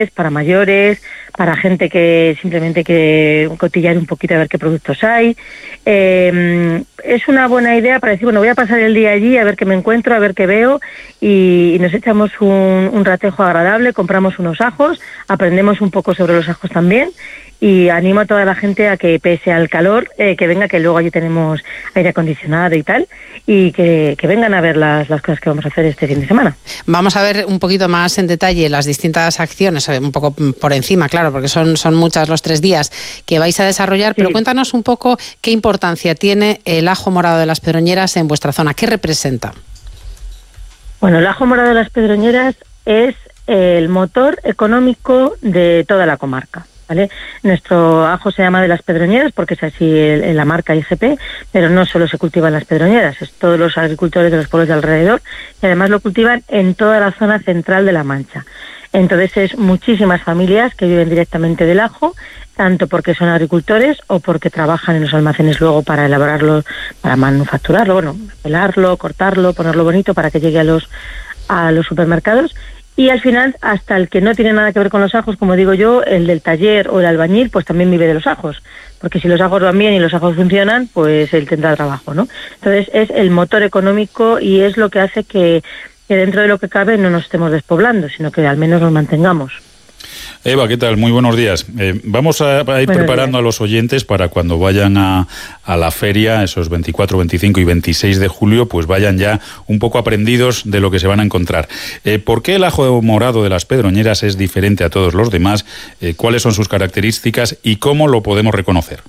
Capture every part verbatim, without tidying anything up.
para mayores, para gente que simplemente quiere cotillar un poquito a ver qué productos hay. Eh, es una buena idea para decir, bueno, voy a pasar el día allí a ver qué me encuentro, a ver qué veo, y, y nos echamos un, un ratejo agradable, compramos unos ajos, aprendemos un poco sobre los ajos también, y animo a toda la gente a que, pese al calor, eh, que venga, que luego allí tenemos aire acondicionado y tal, y que, que vengan a ver las, las cosas que vamos a hacer este fin de semana. Vamos a ver un poquito más en detalle las distintas acciones, un poco por encima, claro, porque son, son muchas los tres días que vais a desarrollar, pero sí. Cuéntanos un poco qué importancia tiene el ajo morado de las Pedroñeras en vuestra zona, ¿qué representa? Bueno, el ajo morado de las Pedroñeras es el motor económico de toda la comarca. ¿Vale? Nuestro ajo se llama de las Pedroñeras porque es así el, el, la marca I G P, pero no solo se cultiva en las Pedroñeras, es todos los agricultores de los pueblos de alrededor, y además lo cultivan en toda la zona central de La Mancha. Entonces es muchísimas familias que viven directamente del ajo, tanto porque son agricultores o porque trabajan en los almacenes luego para elaborarlo, para manufacturarlo, bueno, pelarlo, cortarlo, ponerlo bonito para que llegue a los a los supermercados. Y al final, hasta el que no tiene nada que ver con los ajos, como digo yo, el del taller o el albañil, pues también vive de los ajos. Porque si los ajos van bien y los ajos funcionan, pues él tendrá trabajo, ¿no? Entonces es el motor económico y es lo que hace que, que dentro de lo que cabe no nos estemos despoblando, sino que al menos nos mantengamos. Eva, ¿qué tal? Muy buenos días. Eh, vamos a, a ir buenos preparando días a los oyentes para cuando vayan a, a la feria, esos veinticuatro, veinticinco y veintiséis de julio, pues vayan ya un poco aprendidos de lo que se van a encontrar. Eh, ¿Por qué el ajo morado de las Pedroñeras es diferente a todos los demás? Eh, ¿Cuáles son sus características y cómo lo podemos reconocer?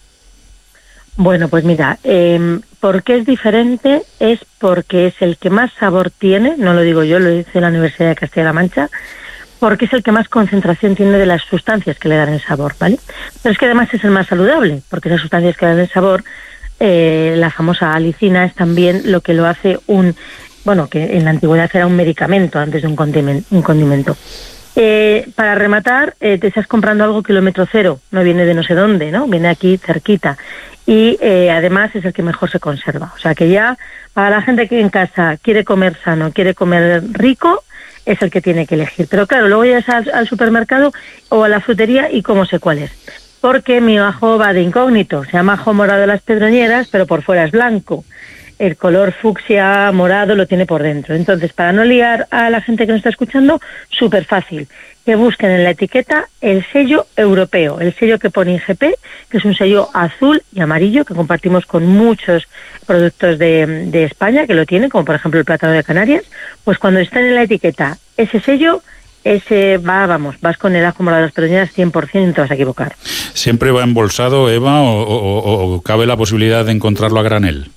Bueno, pues mira, eh, ¿por qué es diferente? Es porque es el que más sabor tiene, no lo digo yo, lo dice la Universidad de Castilla-La Mancha, porque es el que más concentración tiene de las sustancias que le dan el sabor, ¿vale? Pero es que además es el más saludable, porque esas sustancias que dan el sabor, eh, la famosa alicina, es también lo que lo hace un, bueno, que en la antigüedad era un medicamento antes de un condimento. Un condimento. Eh, para rematar, eh, te estás comprando algo kilómetro cero, no viene de no sé dónde, ¿no? Viene aquí cerquita. Y eh, además es el que mejor se conserva. O sea que ya para la gente que en casa quiere comer sano, quiere comer rico, es el que tiene que elegir. Pero claro, luego llegas al, al supermercado o a la frutería y cómo sé cuál es. Porque mi ajo va de incógnito. Se llama ajo morado de las Pedroñeras, pero por fuera es blanco. El color fucsia morado lo tiene por dentro. Entonces, para no liar a la gente que nos está escuchando, súper fácil. Que busquen en la etiqueta el sello europeo, el sello que pone I G P, que es un sello azul y amarillo que compartimos con muchos productos de, de España que lo tienen, como por ejemplo el plátano de Canarias. Pues cuando están en la etiqueta ese sello, ese va, vamos, vas con el ajo morado de las Pedroñeras cien por ciento y no te vas a equivocar. ¿Siempre va embolsado, Eva, o, o, o cabe la posibilidad de encontrarlo a granel?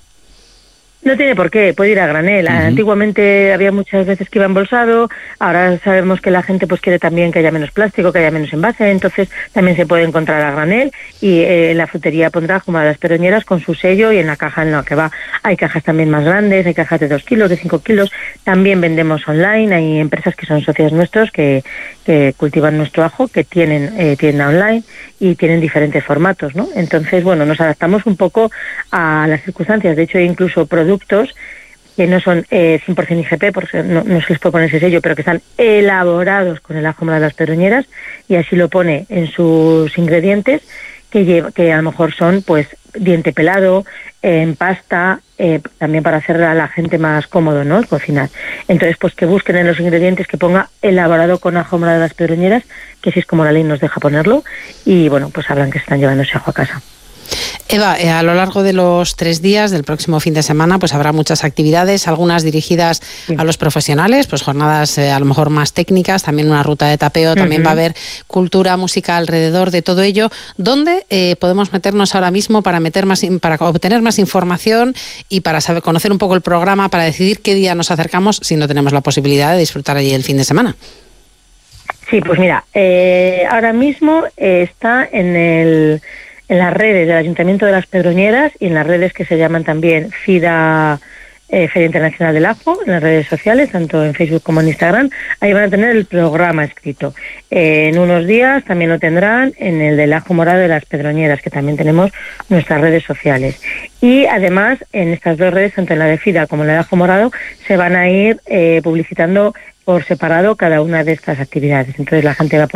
No tiene por qué, puede ir a granel. Uh-huh. Antiguamente había muchas veces que iba embolsado, ahora sabemos que la gente pues quiere también que haya menos plástico, que haya menos envase, entonces también se puede encontrar a granel y eh, la frutería pondrá como a las Pedroñeras con su sello y en la caja en la que va. Hay cajas también más grandes, hay cajas de dos kilos, de cinco kilos, también vendemos online, hay empresas que son socios nuestros que, que cultivan nuestro ajo, que tienen eh, tienda online y tienen diferentes formatos, ¿no? Entonces, bueno, nos adaptamos un poco a las circunstancias, de hecho hay incluso productos que no son eh, cien por ciento I G P, porque no, no se les puede poner ese sello, pero que están elaborados con el ajo morado de las Pedroñeras, y así lo pone en sus ingredientes, que, lleva, que a lo mejor son pues diente pelado, eh, en pasta, eh, también para hacer a la gente más cómodo, ¿no?, el cocinar. Entonces, pues que busquen en los ingredientes que ponga elaborado con ajo morado de las Pedroñeras, que así es como la ley nos deja ponerlo, y bueno, pues sabrán que están llevando ese ajo a casa. Eva, eh, a lo largo de los tres días del próximo fin de semana pues habrá muchas actividades, algunas dirigidas sí. a los profesionales, pues jornadas eh, a lo mejor más técnicas, también una ruta de tapeo, uh-huh. también va a haber cultura, música alrededor de todo ello. ¿Dónde eh, podemos meternos ahora mismo para meter más para obtener más información y para saber conocer un poco el programa, para decidir qué día nos acercamos si no tenemos la posibilidad de disfrutar allí el fin de semana? Sí, pues mira, eh, ahora mismo eh, está en el en las redes del Ayuntamiento de las Pedroñeras y en las redes que se llaman también FIDA, eh, Feria Internacional del Ajo, en las redes sociales, tanto en Facebook como en Instagram, ahí van a tener el programa escrito. Eh, en unos días también lo tendrán en el del ajo morado de las Pedroñeras, que también tenemos nuestras redes sociales. Y además, en estas dos redes, tanto en la de FIDA como en la de ajo morado, se van a ir eh, publicitando por separado cada una de estas actividades. Entonces la gente va a